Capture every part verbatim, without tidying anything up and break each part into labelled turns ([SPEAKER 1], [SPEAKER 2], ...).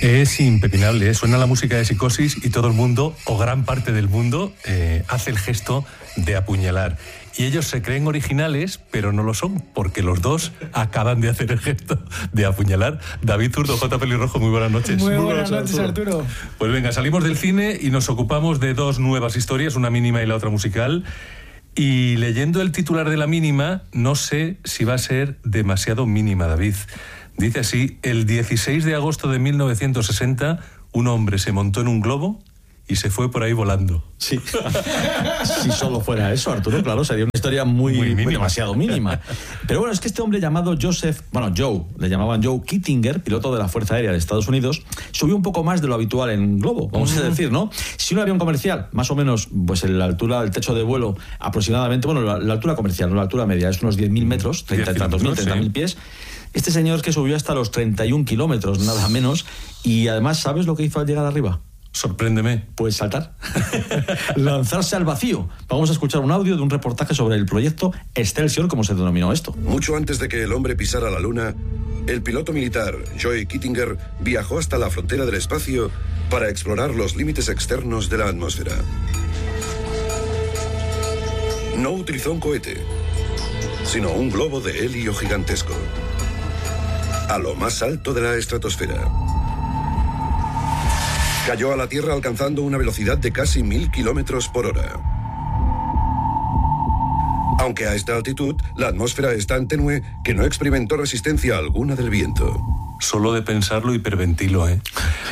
[SPEAKER 1] Es impepinable, ¿eh? Suena la música de Psicosis y todo el mundo, o gran parte del mundo, eh, hace el gesto de apuñalar. Y ellos se creen originales, pero no lo son, porque los dos acaban de hacer el gesto de apuñalar. David Zurdo, J. Pelirrojo, muy buenas noches.
[SPEAKER 2] Muy buenas noches, Arturo.
[SPEAKER 1] Pues venga, salimos del cine y nos ocupamos de dos nuevas historias, una mínima y la otra musical. Y leyendo el titular de la mínima, no sé si va a ser demasiado mínima, David. Dice así: el dieciséis de agosto de mil novecientos sesenta, un hombre se montó en un globo y se fue por ahí volando.
[SPEAKER 3] Sí. Si solo fuera eso, Arturo, claro, sería una historia muy,
[SPEAKER 1] muy, mínima.
[SPEAKER 3] muy demasiado mínima. Pero bueno, es que este hombre llamado Joseph, bueno, Joe, le llamaban Joe Kittinger, piloto de la Fuerza Aérea de Estados Unidos, subió un poco más de lo habitual en un globo, vamos uh-huh. a decir, ¿no? Si un avión comercial, más o menos, pues en la altura del techo de vuelo, aproximadamente, bueno, la, la altura comercial, no la altura media, es unos diez mil metros, treinta y tantos mil, treinta mil pies. Este señor que subió hasta los treinta y un kilómetros, nada menos, y además, ¿sabes lo que hizo al llegar arriba?
[SPEAKER 1] Sorpréndeme.
[SPEAKER 3] Pues saltar. Lanzarse al vacío. Vamos a escuchar un audio de un reportaje sobre el proyecto Excelsior, como se denominó esto.
[SPEAKER 4] Mucho antes de que el hombre pisara la luna, el piloto militar Joe Kittinger viajó hasta la frontera del espacio para explorar los límites externos de la atmósfera. No utilizó un cohete, sino un globo de helio gigantesco, a lo más alto de la estratosfera. Cayó a la Tierra alcanzando una velocidad de casi mil kilómetros por hora. Aunque a esta altitud, la atmósfera es tan tenue que no experimentó resistencia alguna del viento.
[SPEAKER 1] Solo de pensarlo hiperventilo, ¿eh?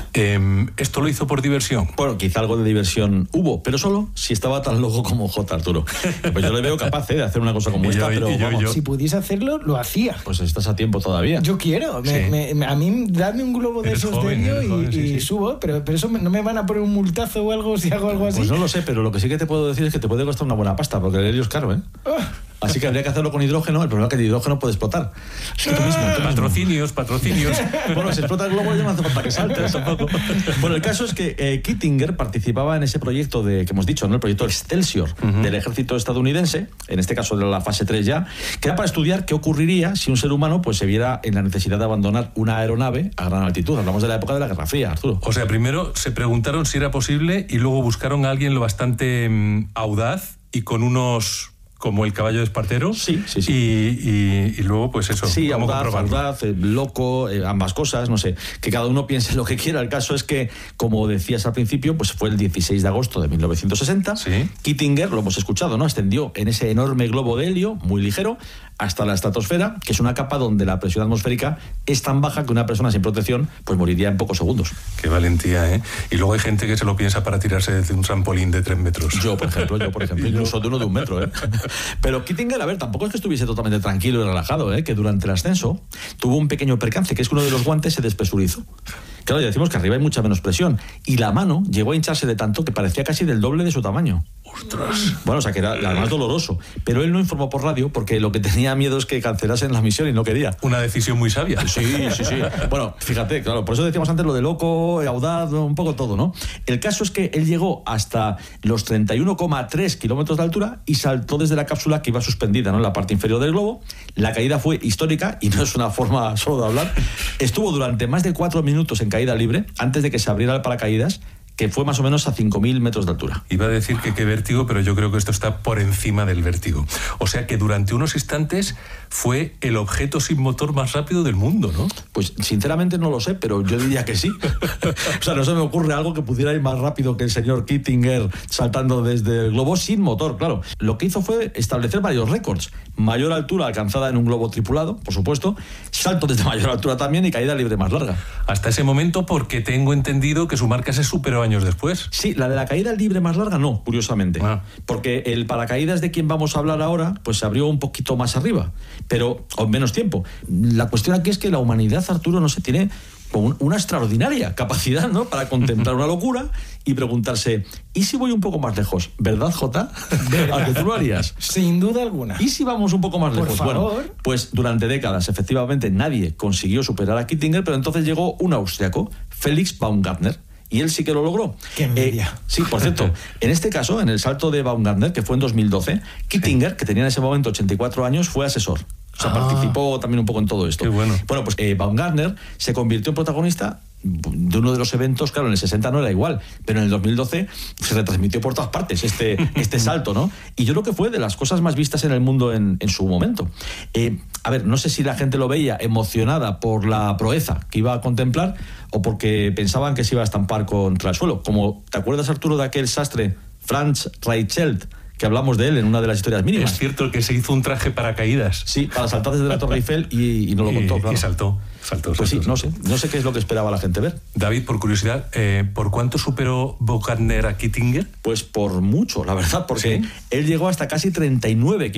[SPEAKER 1] eh ¿Esto lo hizo por diversión?
[SPEAKER 3] Bueno, quizá algo de diversión hubo, pero solo si estaba tan loco como J. Arturo. Pues yo le veo capaz ¿eh? de hacer una cosa como
[SPEAKER 1] y
[SPEAKER 3] esta,
[SPEAKER 1] yo,
[SPEAKER 3] pero
[SPEAKER 1] yo,
[SPEAKER 3] vamos.
[SPEAKER 1] Yo.
[SPEAKER 2] Si pudiese hacerlo, lo hacía.
[SPEAKER 3] Pues estás a tiempo todavía.
[SPEAKER 2] Yo quiero. Me,
[SPEAKER 1] sí.
[SPEAKER 2] me, me, a mí, dame un globo de
[SPEAKER 1] eres
[SPEAKER 2] esos
[SPEAKER 1] joven,
[SPEAKER 2] de helio y,
[SPEAKER 1] joven, sí,
[SPEAKER 2] y
[SPEAKER 1] sí.
[SPEAKER 2] subo, pero, pero eso me, no me van a poner un multazo o algo si hago algo así.
[SPEAKER 3] Pues no lo sé, pero lo que sí que te puedo decir es que te puede costar una buena pasta, porque el helio es caro, ¿eh? Oh. Así que habría que hacerlo con hidrógeno. El problema es que el hidrógeno puede explotar. Es que tú mismo, tú mismo.
[SPEAKER 1] Patrocinios, patrocinios.
[SPEAKER 3] Bueno, si explota el globo ya no hace falta que saltes tampoco. Bueno, el caso es que eh, Kittinger participaba en ese proyecto de, que hemos dicho, ¿no? El proyecto Excelsior uh-huh. del ejército estadounidense, en este caso de la fase tres ya, que era para estudiar qué ocurriría si un ser humano pues se viera en la necesidad de abandonar una aeronave a gran altitud. Hablamos de la época de la Guerra Fría, Arturo.
[SPEAKER 1] O sea, primero se preguntaron si era posible y luego buscaron a alguien lo bastante mmm, audaz y con unos... como el caballo de Espartero.
[SPEAKER 3] Sí, sí, sí.
[SPEAKER 1] Y, y, y luego, pues eso.
[SPEAKER 3] Sí, audaz, audaz, eh, loco, eh, ambas cosas, no sé. Que cada uno piense lo que quiera. El caso es que, como decías al principio, pues fue el dieciséis de agosto de mil novecientos sesenta.
[SPEAKER 1] Sí.
[SPEAKER 3] Kittinger, lo hemos escuchado, ¿no? Ascendió en ese enorme globo de helio, muy ligero, hasta la estratosfera, que es una capa donde la presión atmosférica es tan baja que una persona sin protección pues moriría en pocos segundos.
[SPEAKER 1] Qué valentía, ¿eh? Y luego hay gente que se lo piensa para tirarse desde un trampolín de tres metros.
[SPEAKER 3] Yo, por ejemplo, yo, por ejemplo, incluso de uno de un metro, ¿eh? Pero Kittinger, a ver, tampoco es que estuviese totalmente tranquilo y relajado, ¿eh? Que durante el ascenso tuvo un pequeño percance, que es que uno de los guantes se despresurizó. Claro, ya decimos que arriba hay mucha menos presión. Y la mano llegó a hincharse de tanto que parecía casi del doble de su tamaño.
[SPEAKER 1] ¡Ostras!
[SPEAKER 3] Bueno, o sea, que era además doloroso. Pero él no informó por radio porque lo que tenía miedo es que cancelasen la misión y no quería.
[SPEAKER 1] Una decisión muy sabia.
[SPEAKER 3] Sí, sí, sí. Bueno, fíjate, claro, por eso decíamos antes lo de loco, audaz, un poco todo, ¿no? El caso es que él llegó hasta los treinta y uno coma tres kilómetros de altura y saltó desde la cápsula que iba suspendida, ¿no? En la parte inferior del globo. La caída fue histórica y no es una forma solo de hablar. Estuvo durante más de cuatro minutos en caída libre antes de que se abriera el paracaídas, que fue más o menos a cinco mil metros de altura.
[SPEAKER 1] Iba a decir que qué vértigo, pero yo creo que esto está por encima del vértigo. O sea que durante unos instantes fue el objeto sin motor más rápido del mundo, ¿no?
[SPEAKER 3] Pues sinceramente no lo sé, pero yo diría que sí. O sea, no se me ocurre algo que pudiera ir más rápido que el señor Kittinger saltando desde el globo sin motor, claro. Lo que hizo fue establecer varios récords. Mayor altura alcanzada en un globo tripulado, por supuesto, salto desde mayor altura también y caída libre más larga.
[SPEAKER 1] Hasta ese momento, porque tengo entendido que su marca se superó años después.
[SPEAKER 3] Sí, la de la caída libre más larga no, curiosamente. Ah. Porque el paracaídas de quien vamos a hablar ahora, pues se abrió un poquito más arriba, pero con menos tiempo. La cuestión aquí es que la humanidad, Arturo, no se tiene una extraordinaria capacidad, ¿no? Para contemplar una locura y preguntarse, ¿y si voy un poco más lejos? ¿Verdad, Jota? ¿A que tú lo harías?
[SPEAKER 2] Sin duda alguna.
[SPEAKER 3] ¿Y si vamos un poco más
[SPEAKER 2] Por
[SPEAKER 3] lejos?
[SPEAKER 2] favor.
[SPEAKER 3] Bueno, pues durante décadas, efectivamente, nadie consiguió superar a Kittinger, pero entonces llegó un austriaco, Felix Baumgartner, y él sí que lo logró.
[SPEAKER 2] ¡Qué envidia!
[SPEAKER 3] Eh, sí, por cierto, en este caso, en el salto de Baumgartner, que fue en dos mil doce, Kittinger, sí. que tenía en ese momento ochenta y cuatro años, fue asesor. O sea, ah, participó también un poco en todo esto.
[SPEAKER 1] Qué bueno.
[SPEAKER 3] Bueno, pues eh, Baumgartner se convirtió en protagonista de uno de los eventos, claro, en el sesenta no era igual, pero en el dos mil doce se retransmitió por todas partes este, este salto, ¿no? Y yo creo que fue de las cosas más vistas en el mundo en, en su momento. Eh, a ver, no sé si la gente lo veía emocionada por la proeza que iba a contemplar o porque pensaban que se iba a estampar contra el suelo. Como, ¿te acuerdas, Arturo, de aquel sastre, Franz Reichelt, que hablamos de él en una de las historias mínimas?
[SPEAKER 1] Es cierto que se hizo un traje paracaídas.
[SPEAKER 3] Sí, para saltar desde la Torre Eiffel y, y no lo contó,
[SPEAKER 1] y,
[SPEAKER 3] claro.
[SPEAKER 1] Y saltó, saltó,
[SPEAKER 3] Pues
[SPEAKER 1] saltó,
[SPEAKER 3] sí, no
[SPEAKER 1] saltó.
[SPEAKER 3] sé, no sé qué es lo que esperaba la gente ver.
[SPEAKER 1] David, por curiosidad, eh, ¿por cuánto superó Baumgartner a Kittinger?
[SPEAKER 3] Pues por mucho, la verdad, porque
[SPEAKER 1] ¿Sí?
[SPEAKER 3] él llegó hasta casi treinta y nueve